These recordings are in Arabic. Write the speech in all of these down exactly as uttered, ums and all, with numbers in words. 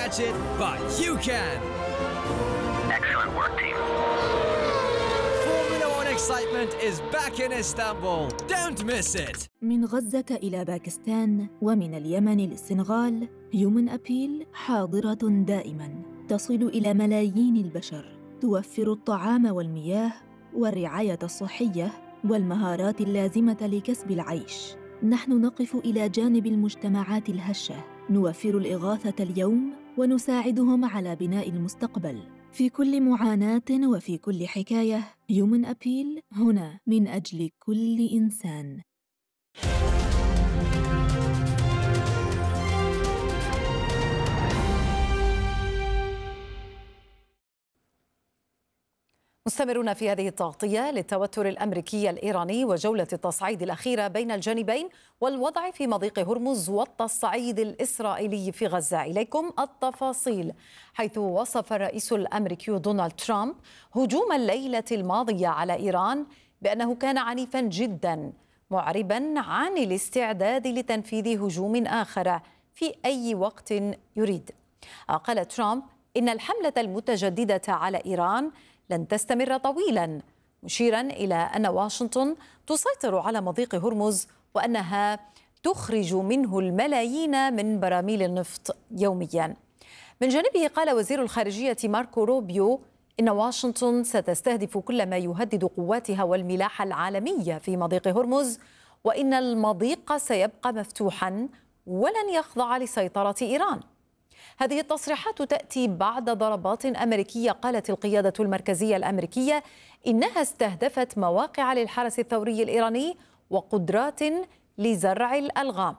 catch it, but you can. Excellent work, team. Formula One excitement is back in Istanbul. Don't miss it. من غزة إلى باكستان ومن اليمن للسنغال، هيومن أبيل حاضرة دائماً، تصل إلى ملايين البشر، توفر الطعام والمياه والرعاية الصحية والمهارات اللازمة لكسب العيش. نحن نقف إلى جانب المجتمعات الهشة، نوفر الإغاثة اليوم ونساعدهم على بناء المستقبل. في كل معاناة وفي كل حكاية، هيومن أبيل هنا من أجل كل إنسان. مستمرون في هذه التغطية للتوتر الأمريكي الإيراني وجولة التصعيد الأخيرة بين الجانبين والوضع في مضيق هرمز والتصعيد الإسرائيلي في غزة. إليكم التفاصيل، حيث وصف الرئيس الأمريكي دونالد ترامب هجوم الليلة الماضية على إيران بأنه كان عنيفا جدا، معربا عن الاستعداد لتنفيذ هجوم آخر في أي وقت يريد. قال ترامب إن الحملة المتجددة على إيران لن تستمر طويلا، مشيرا إلى أن واشنطن تسيطر على مضيق هرمز وأنها تخرج منه الملايين من براميل النفط يوميا. من جانبه قال وزير الخارجية ماركو روبيو إن واشنطن ستستهدف كل ما يهدد قواتها والملاحة العالمية في مضيق هرمز، وإن المضيق سيبقى مفتوحا ولن يخضع لسيطرة إيران. هذه التصريحات تأتي بعد ضربات أمريكية قالت القيادة المركزية الأمريكية إنها استهدفت مواقع للحرس الثوري الإيراني وقدرات لزرع الألغام.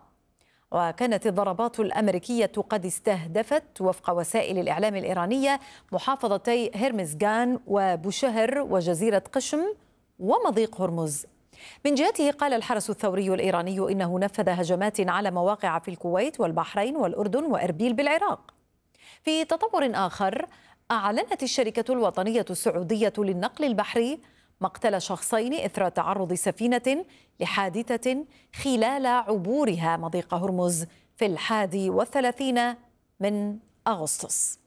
وكانت الضربات الأمريكية قد استهدفت وفق وسائل الإعلام الإيرانية محافظتي هرمزغان وبوشهر وجزيرة قشم ومضيق هرمز. من جهته قال الحرس الثوري الإيراني إنه نفذ هجمات على مواقع في الكويت والبحرين والأردن وإربيل بالعراق. في تطور آخر، أعلنت الشركة الوطنية السعودية للنقل البحري مقتل شخصين إثر تعرض سفينة لحادثة خلال عبورها مضيق هرمز في الحادي والثلاثين من أغسطس.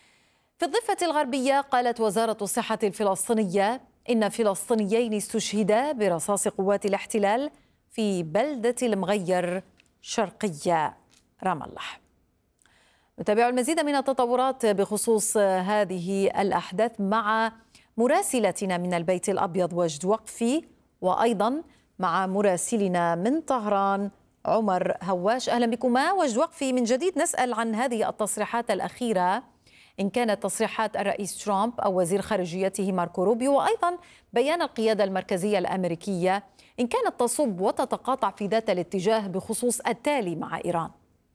في الضفة الغربية قالت وزارة الصحة الفلسطينية إن فلسطينيين استشهدا برصاص قوات الاحتلال في بلدة المغير شرقية رام الله. نتابع المزيد من التطورات بخصوص هذه الأحداث مع مراسلتنا من البيت الأبيض وجد وقفي، وأيضا مع مراسلنا من طهران عمر هواش. أهلا بكما. وجد وقفي، من جديد نسأل عن هذه التصريحات الأخيرة، إن كانت تصريحات الرئيس ترامب أو وزير خارجيته ماركو روبيو، وأيضا بيان القيادة المركزية الأمريكية، إن كانت تصب وتتقاطع في ذات الاتجاه بخصوص التالي مع إيران.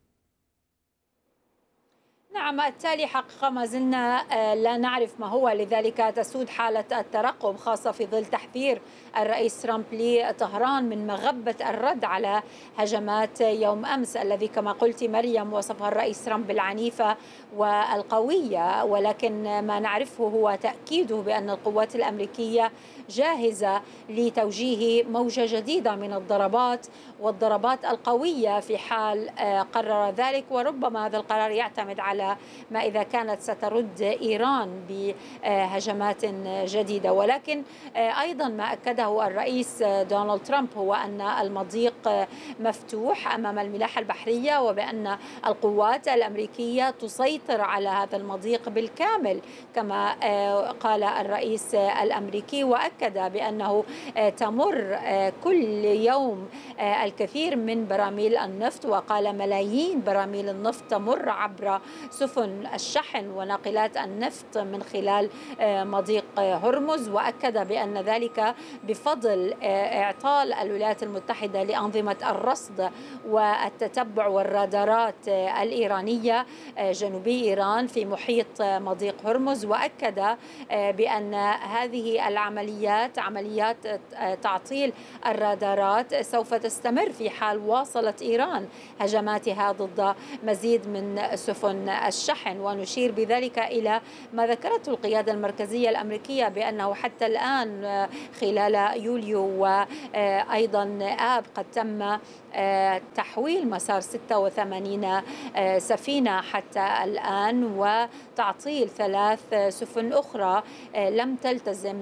نعم، التالي حقيقة ما زلنا لا نعرف ما هو، لذلك تسود حالة الترقب، خاصة في ظل تحذير الرئيس ترامب لطهران من مغبة الرد على هجمات يوم أمس الذي كما قلت مريم وصفها الرئيس ترامب بالعنيفة والقوية، ولكن ما نعرفه هو تأكيده بأن القوات الأمريكية جاهزة لتوجيه موجة جديدة من الضربات والضربات القوية في حال قرر ذلك، وربما هذا القرار يعتمد على ما إذا كانت سترد إيران بهجمات جديدة. ولكن أيضا ما أكده الرئيس دونالد ترامب هو أن المضيق مفتوح أمام الملاحة البحرية، وبأن القوات الأمريكية تسيطر على هذا المضيق بالكامل كما قال الرئيس الأمريكي، وأكد بأنه تمر كل يوم الكثير من براميل النفط، وقال ملايين براميل النفط تمر عبر سفن الشحن وناقلات النفط من خلال مضيق هرمز، وأكد بأن ذلك بفضل إعطاء الولايات المتحدة لأنظمة الرصد والتتبع والرادارات الإيرانية جنوبي إيران في محيط مضيق هرمز. وأكد بأن هذه العمليات عمليات تعطيل الرادارات سوف تستمر في حال واصلت إيران هجماتها ضد مزيد من سفن الشحن. ونشير بذلك إلى ما ذكرته القيادة المركزية الأمريكية بأنه حتى الآن خلال يوليو وأيضا آب قد تم تحويل مسار ستة وثمانين سفينة حتى الآن وتعطيل ثلاث سفن أخرى لم تلتزم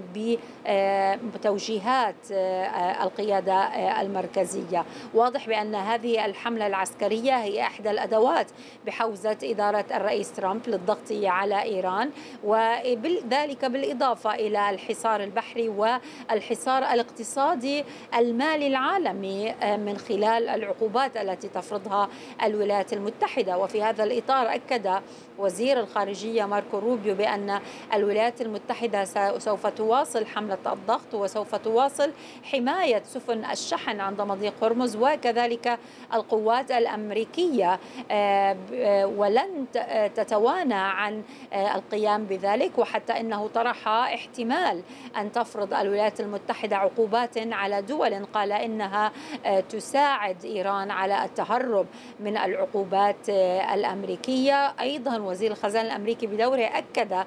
بتوجيهات القيادة المركزية. واضح بأن هذه الحملة العسكرية هي إحدى الأدوات بحوزة إدارة الرئيس ترامب للضغط على إيران، وذلك بالإضافة إلى الحصار البحري والحصار الاقتصادي المالي العالمي من خلال العقوبات التي تفرضها الولايات المتحدة. وفي هذا الإطار أكد وزير الخارجية ماركو روبيو بأن الولايات المتحدة سوف تواصل حملة الضغط وسوف تواصل حماية سفن الشحن عند مضيق هرمز وكذلك القوات الأمريكية، ولن تتوانى عن القيام بذلك. وحتى إنه طرح احتمال أن تفرض الولايات المتحدة عقوبات على دول قال إنها تساعد إيران على التهرب من العقوبات الأمريكية. أيضا وزير الخزانة الأمريكي بدوره أكد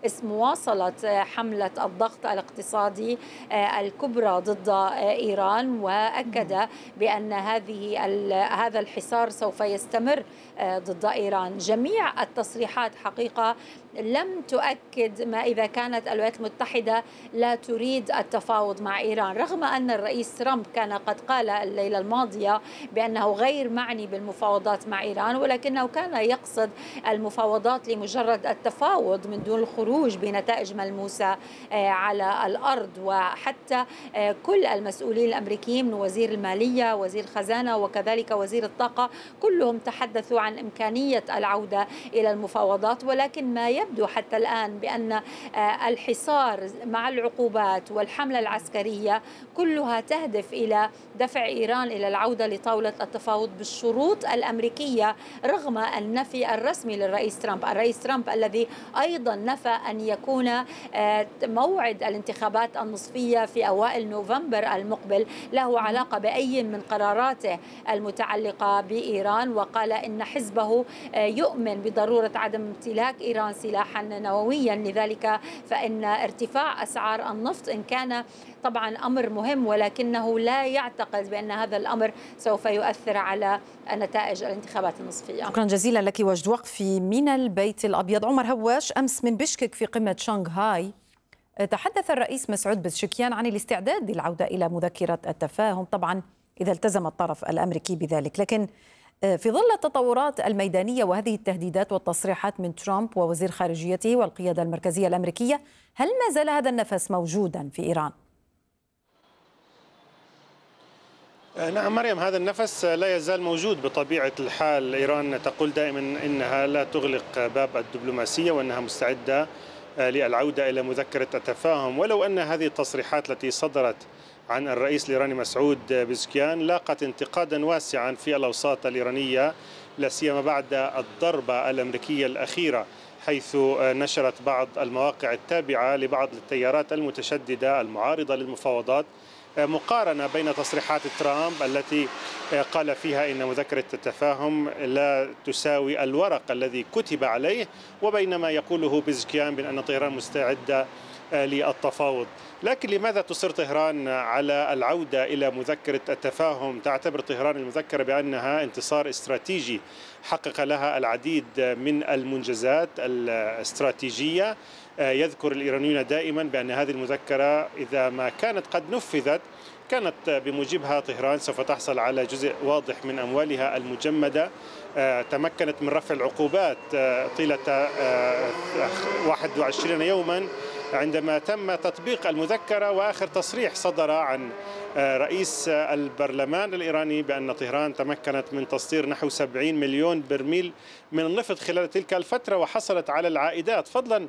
مواصلة حملة الضغط الاقتصادي الكبرى ضد إيران، وأكد بأن هذه هذا الحصار سوف يستمر ضد إيران. جميع التصريحات حقيقة لم تؤكد ما إذا كانت الولايات المتحدة لا تريد التفاوض مع إيران، رغم أن الرئيس ترامب كان قد قال الليلة الماضية بأنه غير معني بالمفاوضات مع إيران، ولكنه كان يقصد المفاوضات لمجرد التفاوض من دون الخروج بنتائج ملموسة على الأرض. وحتى كل المسؤولين الأمريكيين من وزير المالية وزير الخزانة وكذلك وزير الطاقة كلهم تحدثوا عن إمكانية العودة إلى المفاوضات، ولكن ما يبدو حتى الآن بأن الحصار مع العقوبات والحملة العسكرية كلها تهدف إلى دفع إيران إلى العودة لطاولة التفاوض بالشروط الأمريكية، رغم النفي الرسمي للرئيس ترامب الرئيس ترامب الذي أيضا نفى أن يكون موعد الانتخابات النصفية في أوائل نوفمبر المقبل له علاقة بأي من قراراته المتعلقة بإيران، وقال إن حزبه يؤمن بضرورة عدم امتلاك إيران سلاحا نوويا. لذلك فإن ارتفاع أسعار النفط إن كان طبعا أمر مهم، ولكنه لا يعتقد بأن هذا الأمر سوف يؤثر على نتائج الانتخابات النصفية. شكرا جزيلا لك. وجد وقفي من البيت الأبيض. عمر هواش، أمس من بشكك في قمة شنغهاي تحدث الرئيس مسعود بزشكيان عن الاستعداد للعودة إلى مذكرة التفاهم، طبعا إذا التزم الطرف الأمريكي بذلك، لكن في ظل التطورات الميدانية وهذه التهديدات والتصريحات من ترامب ووزير خارجيته والقيادة المركزية الأمريكية، هل ما زال هذا النفس موجودا في إيران؟ نعم مريم، هذا النفس لا يزال موجود بطبيعة الحال. إيران تقول دائما إنها لا تغلق باب الدبلوماسية وأنها مستعدة للعودة إلى مذكرة التفاهم، ولو أن هذه التصريحات التي صدرت عن الرئيس الإيراني مسعود بزشكيان لاقت انتقادا واسعا في الأوساط الإيرانية، لا سيما بعد الضربة الأمريكية الأخيرة، حيث نشرت بعض المواقع التابعة لبعض التيارات المتشددة المعارضة للمفاوضات مقارنة بين تصريحات ترامب التي قال فيها إن مذكرة التفاهم لا تساوي الورق الذي كتب عليه، وبين ما يقوله بزشكيان بأن طهران مستعدة للتفاوض. لكن لماذا تصر طهران على العودة إلى مذكرة التفاهم؟ تعتبر طهران المذكرة بأنها انتصار استراتيجي حقق لها العديد من المنجزات الاستراتيجية. يذكر الإيرانيون دائما بأن هذه المذكرة إذا ما كانت قد نفذت كانت بموجبها طهران سوف تحصل على جزء واضح من أموالها المجمدة. تمكنت من رفع العقوبات طيلة واحد وعشرين يوما عندما تم تطبيق المذكرة، وآخر تصريح صدر عن رئيس البرلمان الإيراني بأن طهران تمكنت من تصدير نحو سبعين مليون برميل من النفط خلال تلك الفترة وحصلت على العائدات، فضلا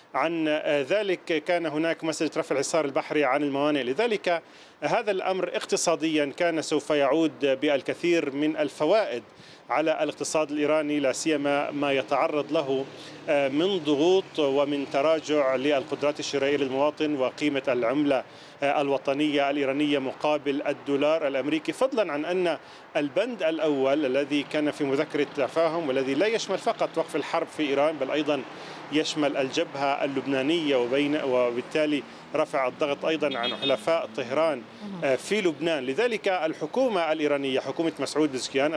عن ذلك كان هناك مسألة رفع الحصار البحري عن الموانئ. لذلك هذا الأمر اقتصاديا كان سوف يعود بالكثير من الفوائد على الاقتصاد الإيراني، لا سيما ما يتعرض له من ضغوط ومن تراجع للقدرات الشرائية للمواطن وقيمة العملة الوطنية الإيرانية مقابل الدولار الأمريكي، فضلا عن أن البند الأول الذي كان في مذكرة التفاهم والذي لا يشمل فقط وقف الحرب في إيران بل أيضا يشمل الجبهة اللبنانية وبين وبالتالي رفع الضغط أيضا عن حلفاء طهران في لبنان. لذلك الحكومة الإيرانية حكومة مسعود بزكيان